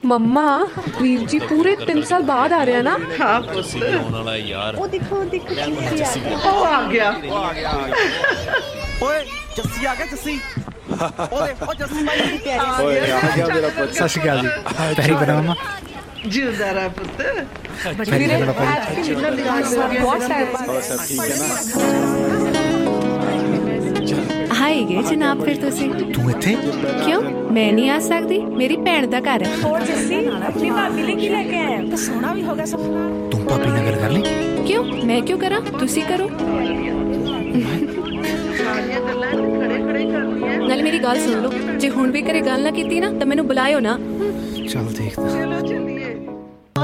ਮੰਮਾ ਵੀਰ ਜੀ ਪੂਰੇ 3 ਸਾਲ ਬਾਅਦ ਆ ਰਿਹਾ ਨਾ। ਹਾਂ ਪੁੱਤ, ਆਉਣ ਵਾਲਾ ਯਾਰ। ਉਹ ਦੇਖੋ ਉਹ ਆ ਗਿਆ। ਓਏ ਜੱਸੀ ਆ ਗਿਆ, ਜੱਸੀ। ਉਹ ਜੱਸੀ ਭਾਈ ਦੀ ਤਿਆਰੀ। ਓਏ ਆ ਗਿਆ ਮੇਰਾ ਪੁੱਤ। ਸਤਿ ਸ਼੍ਰੀ ਅਕਾਲ ਜੀ। ਪੈਰੀ ਬਣਾ ਮਮਾ। ਜਿਉਂਦਾ ਰਹਿ ਪੁੱਤ। ਵੀਰੇ ਹੈਪੀ ਮਿਲਣ ਦੀ ਬਹੁਤ ਟਾਈਮ ਬਾਅਦ। ਸਭ ਠੀਕ ਹੈ ਨਾ? ਆਏਗੇ ਜਨਾਬ ਫਿਰ ਤੁਸੀਂ। ਤੂੰ ਇੱਥੇ ਕਿਉਂ ਮੈਂ ਨਹੀਂ ਆ ਸਕਦੀ? ਮੇਰੀ ਭੈਣ ਦਾ ਘਰ ਹੈ। ਹੋਰ ਜੱਸੀ ਆਪਣੀ ਭਾਬੀ ਲਈ ਕੀ ਲੈ ਕੇ ਆਇਆ? ਤਾਂ ਸੋਹਣਾ ਵੀ ਹੋਗਾ ਸਭ। ਤੂੰ ਭਾਬੀ ਨਾਲ ਗੱਲ ਕਰ ਲਈ। ਕਿਉਂ ਮੈਂ ਕਿਉਂ ਕਰਾਂ? ਤੁਸੀਂ ਕਰੋ। ਸਾਰੀਆਂ ਗੱਲਾਂ ਖੜੇ ਖੜੇ ਕਰਨੀਆਂ। ਨਾਲੇ ਮੇਰੀ ਗੱਲ ਸੁਣ ਲਓ, ਜੇ ਹੁਣ ਵੀ ਘਰੇ ਗੱਲ ਨਾ ਕੀਤੀ ਨਾ ਤਾਂ ਮੈਨੂੰ ਬੁਲਾਇਓ ਨਾ। ਚੱਲ ਦੇਖਦਾ। ਚਲੋ ਚੱਲੀਏ।